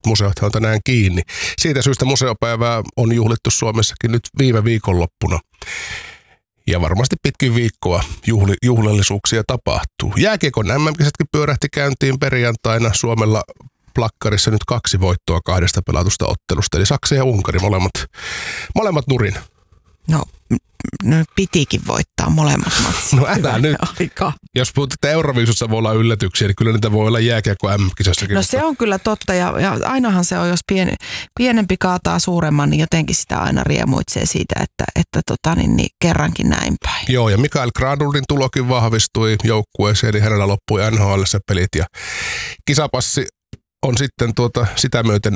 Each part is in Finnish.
museot on tänään kiinni. Siitä syystä museopäivää on juhlittu Suomessakin nyt viime viikonloppuna. Ja varmasti pitkin viikkoa juhlallisuuksia tapahtuu. Jääkiekon MM-kisätkin pyörähti käyntiin perjantaina. Suomella plakkarissa nyt 2 voittoa 2 pelatusta ottelusta. Eli Saksa ja Unkari molemmat nurin. No pitikin voittaa molemmat matsit. No älä nyt. Aika. Jos puhutaan, että Euroviisussa voi olla yllätyksiä, niin kyllä niitä voi olla jääkiekko MM-kisassakin. No se on kyllä totta ja ainahan se on, jos pienempi kaataa suuremman, niin jotenkin sitä aina riemuitsee siitä, että kerrankin näin päin. Joo, ja Mikael Granlundin tulokin vahvistui joukkueeseen, eli hänellä loppui NHL:ssä pelit ja kisapassi on sitten sitä myöten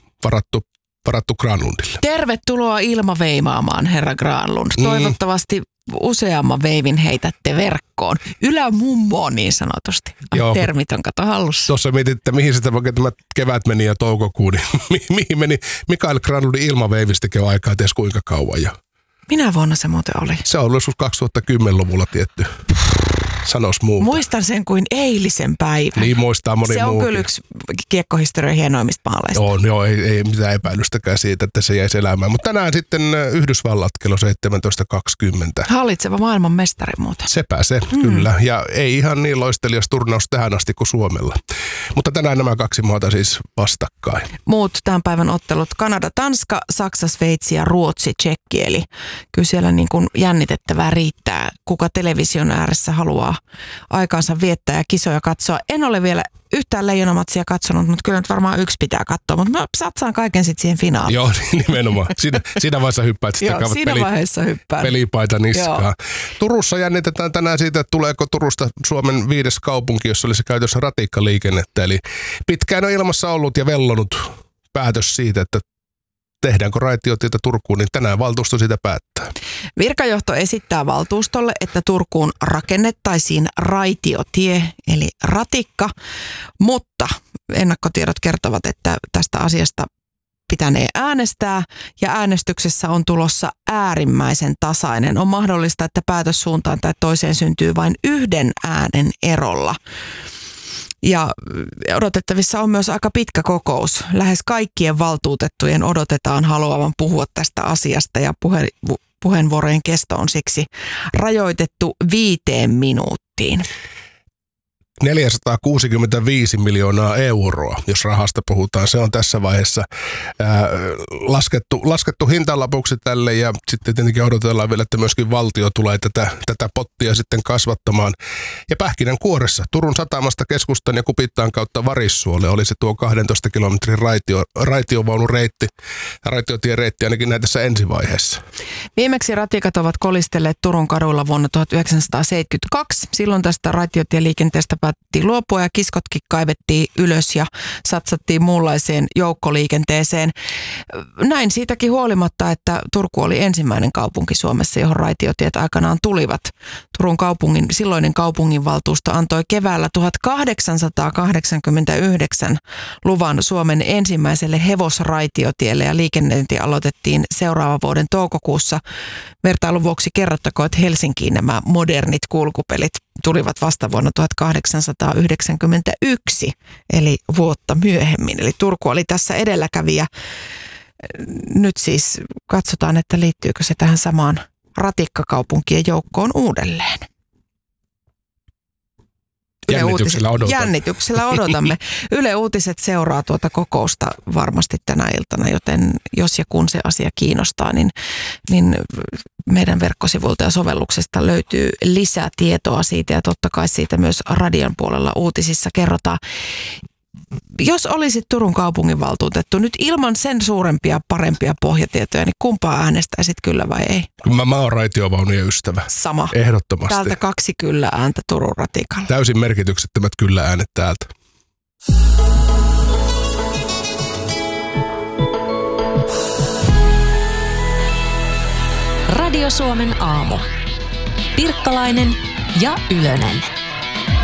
varattu Granlundille. Tervetuloa ilmaveimaamaan, herra Granlund. Toivottavasti useamman veivin heitätte verkkoon. Ylämummoon niin sanotusti. Termit on kato hallussa. Tuossa mietit, että mihin sitä vaikka tämä kevät meni ja toukokuu, niin mihin meni Mikael Granlundin ilmaveivistäkin on aikaa ties kuinka kauan jo. Minä vuonna se muuten oli? Se on ollut 2010-luvulla tietty. Sanois muuta. Muistan sen kuin eilisen päivän. Niin muistaa moni muukin. Se on kyllä yksi kiekkohistorian hienoimmista maaleista. Joo, ei mitään epäilystäkään siitä, että se jäisi elämään. Mutta tänään sitten Yhdysvallat kello 17.20. Hallitseva maailman mestari muuten. Sepä se, kyllä. Ja ei ihan niin loistelias turnaus tähän asti kuin Suomella. Mutta tänään nämä 2 maata siis vastakkain. Muut tämän päivän ottelut: Kanada, Tanska, Saksa, Sveitsi ja Ruotsi, Tšekki. Eli kyllä siellä niin kuin jännitettävää riittää, kuka television ääressä haluaa aikaansa viettää ja kisoja katsoa. En ole vielä yhtään leijonamatsia katsonut, mutta kyllä nyt varmaan 1 pitää katsoa. Mutta mä satsaan kaiken sitten siihen finaaliin. Joo, nimenomaan. Siinä vaiheessa hyppäät sitten pelipaita niskaan. Turussa jännitetään tänään siitä, että tuleeko Turusta Suomen 5. kaupunki, jossa olisi käytössä ratikkaliikennettä. Eli pitkään on ilmassa ollut ja vellonut päätös siitä, että tehdäänkö raitiotietä Turkuun, niin tänään valtuusto siitä päättää. Virkajohto esittää valtuustolle, että Turkuun rakennettaisiin raitiotie, eli ratikka, mutta ennakkotiedot kertovat, että tästä asiasta pitänee äänestää ja äänestyksessä on tulossa äärimmäisen tasainen. On mahdollista, että päätös suuntaan tai toiseen syntyy vain 1 äänen erolla. Ja odotettavissa on myös aika pitkä kokous. Lähes kaikkien valtuutettujen odotetaan haluavan puhua tästä asiasta ja puheenvuorojen kesto on siksi rajoitettu 5 minuuttiin. 465 miljoonaa euroa, jos rahasta puhutaan. Se on tässä vaiheessa laskettu hintalapuksi tälle ja sitten tietenkin odotellaan vielä, että myöskin valtio tulee tätä pottia sitten kasvattamaan. Ja pähkinänkuoressa Turun satamasta keskustan ja Kupittaan kautta Varissuolle oli se tuo 12 kilometrin raitiovaunureitti, raitiotiereitti ainakin näin tässä ensivaiheessa. Viimeksi ratikat ovat kolistelleet Turun kaduilla vuonna 1972. Silloin tästä raitiotieliikenteestä päätettiin luopua ja kiskotkin kaivettiin ylös ja satsattiin muunlaiseen joukkoliikenteeseen. Näin siitäkin huolimatta, että Turku oli ensimmäinen kaupunki Suomessa, johon raitiotiet aikanaan tulivat. Turun silloinen kaupunginvaltuusto antoi keväällä 1889 luvan Suomen ensimmäiselle hevosraitiotielle ja liikennöinti aloitettiin seuraavan vuoden toukokuussa. Vertailun vuoksi kerrottakoon, että Helsinkiin nämä modernit kulkupelit tulivat vasta vuonna 1891, eli vuotta myöhemmin. Eli Turku oli tässä edelläkävijä. Nyt siis katsotaan, että liittyykö se tähän samaan ratikkakaupunkien joukkoon uudelleen. Jännityksellä odotamme. Yle Uutiset seuraa tuota kokousta varmasti tänä iltana, joten jos ja kun se asia kiinnostaa, niin meidän verkkosivuilta ja sovelluksesta löytyy lisää tietoa siitä ja totta kai siitä myös radion puolella uutisissa kerrotaan. Jos olisit Turun kaupunginvaltuutettu nyt ilman sen suurempia, parempia pohjatietoja, niin kumpaa äänestäisit kyllä vai ei? Mä oon raitiovaunujen ystävä. Sama. Ehdottomasti. Täältä 2 kyllä ääntä Turun ratikalla. Täysin merkityksettömät kyllä äänet täältä. Radio Suomen aamu. Pirkkalainen ja Ylönen.